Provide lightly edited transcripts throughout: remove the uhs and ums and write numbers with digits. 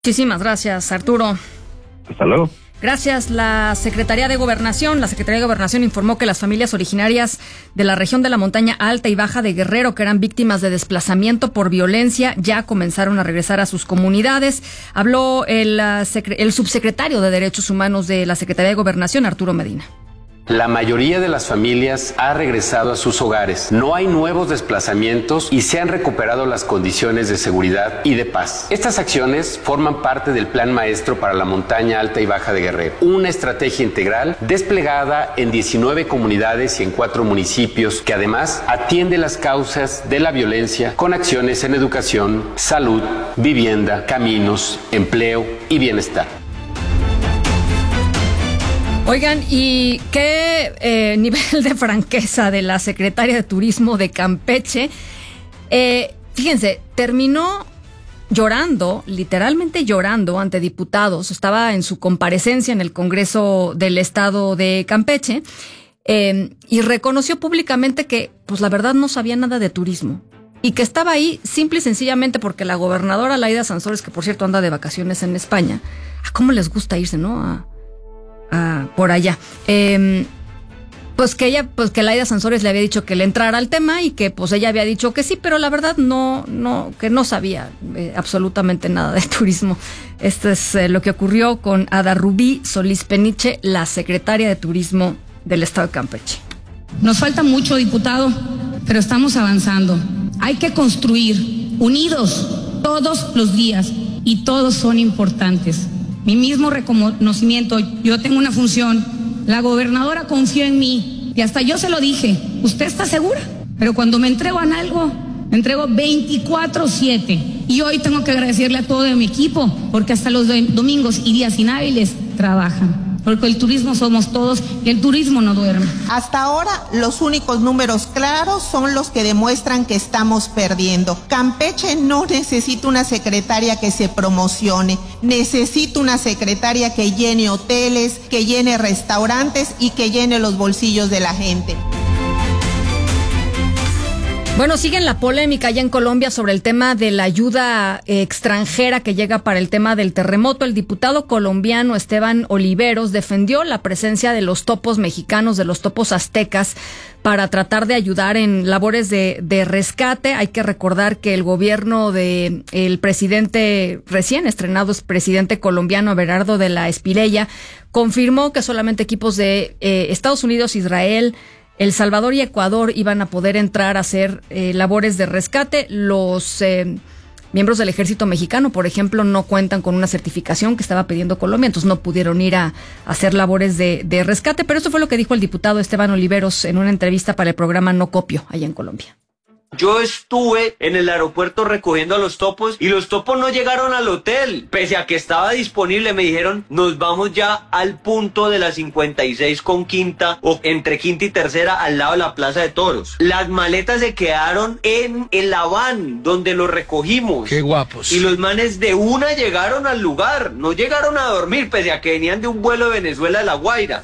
Muchísimas gracias, Arturo. Hasta luego. Gracias. La Secretaría de Gobernación informó que las familias originarias de la región de la montaña alta y baja de Guerrero, que eran víctimas de desplazamiento por violencia, ya comenzaron a regresar a sus comunidades. Habló el subsecretario de Derechos Humanos de la Secretaría de Gobernación, Arturo Medina. La mayoría de las familias ha regresado a sus hogares. No hay nuevos desplazamientos y se han recuperado las condiciones de seguridad y de paz. Estas acciones forman parte del Plan Maestro para la Montaña Alta y Baja de Guerrero, una estrategia integral desplegada en 19 comunidades y en 4 municipios, que además atiende las causas de la violencia con acciones en educación, salud, vivienda, caminos, empleo y bienestar. Oigan, ¿y qué nivel de franqueza de la secretaria de Turismo de Campeche? Fíjense, terminó llorando, literalmente llorando ante diputados. Estaba en su comparecencia en el Congreso del Estado de Campeche y reconoció públicamente que, pues la verdad, no sabía nada de turismo y que estaba ahí simple y sencillamente porque la gobernadora Laida Sansores, que por cierto anda de vacaciones en España, ¿cómo les gusta irse, no? Por allá. Pues que Laida Sansores le había dicho que le entrara al tema y que pues ella había dicho que sí, pero la verdad que no sabía absolutamente nada de turismo. Esto es lo que ocurrió con Ada Rubí Solís Peniche, la secretaria de Turismo del Estado de Campeche. Nos falta mucho, diputado, pero estamos avanzando. Hay que construir, unidos, todos los días, y todos son importantes. Mi mismo reconocimiento, yo tengo una función, la gobernadora confió en mí y hasta yo se lo dije, ¿usted está segura? Pero cuando me entrego en algo, me entrego 24/7 y hoy tengo que agradecerle a todo mi equipo porque hasta los domingos y días inhábiles trabajan. Porque el turismo somos todos y el turismo no duerme. Hasta ahora, los únicos números claros son los que demuestran que estamos perdiendo. Campeche no necesita una secretaria que se promocione, necesita una secretaria que llene hoteles, que llene restaurantes y que llene los bolsillos de la gente. Bueno, sigue la polémica allá en Colombia sobre el tema de la ayuda extranjera que llega para el tema del terremoto. El diputado colombiano Esteban Oliveros defendió la presencia de los topos mexicanos, de los topos aztecas, para tratar de ayudar en labores de rescate. Hay que recordar que el gobierno de el presidente recién estrenado, presidente colombiano Abelardo de la Espriella, confirmó que solamente equipos de Estados Unidos, Israel, El Salvador y Ecuador iban a poder entrar a hacer labores de rescate. Los miembros del ejército mexicano, por ejemplo, no cuentan con una certificación que estaba pidiendo Colombia, entonces no pudieron ir a hacer labores de rescate. Pero esto fue lo que dijo el diputado Esteban Oliveros en una entrevista para el programa No Copio, allá en Colombia. Yo estuve en el aeropuerto recogiendo a los topos y los topos no llegaron al hotel. Pese a que estaba disponible, me dijeron, nos vamos ya al punto de la 56 con quinta o entre quinta y tercera al lado de la Plaza de Toros. Las maletas se quedaron en la van donde los recogimos. Qué guapos. Y los manes de una llegaron al lugar, no llegaron a dormir, pese a que venían de un vuelo de Venezuela a La Guaira.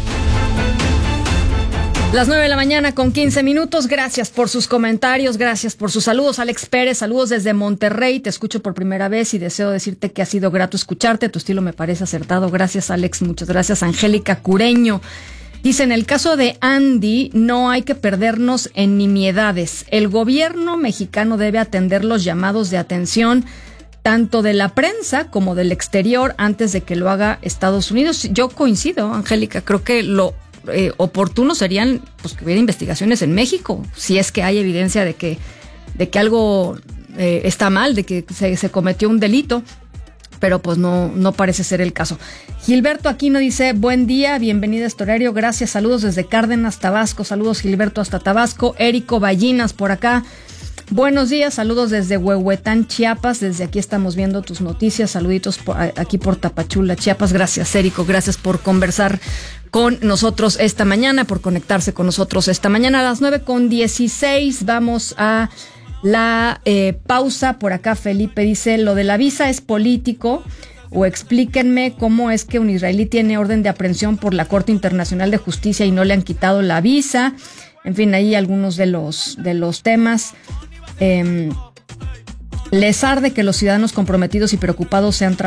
Las 9:15 a.m. Gracias por sus comentarios, gracias por sus saludos. Alex Pérez, saludos desde Monterrey. Te escucho por primera vez y deseo decirte que ha sido grato escucharte. Tu estilo me parece acertado. Gracias, Alex. Muchas gracias. Angélica Cureño dice, en el caso de Andy, no hay que perdernos en nimiedades. El gobierno mexicano debe atender los llamados de atención tanto de la prensa como del exterior antes de que lo haga Estados Unidos. Yo coincido, Angélica. Creo que lo oportuno serían pues que hubiera investigaciones en México, si es que hay evidencia de que algo está mal, de que se cometió un delito, pero pues no parece ser el caso. Gilberto Aquino dice, buen día, bienvenida a este horario, gracias, saludos desde Cárdenas, Tabasco, saludos Gilberto hasta Tabasco. Érico Ballinas por acá, buenos días, saludos desde Huehuetán, Chiapas, desde aquí estamos viendo tus noticias, saluditos aquí por Tapachula, Chiapas. Gracias, Érico, gracias por conversar con nosotros esta mañana, por conectarse con nosotros esta mañana. A las 9:16 vamos a la pausa. Por acá Felipe dice, lo de la visa es político, o explíquenme cómo es que un israelí tiene orden de aprehensión por la Corte Internacional de Justicia y no le han quitado la visa. En fin, ahí algunos de los temas. Les arde que los ciudadanos comprometidos y preocupados sean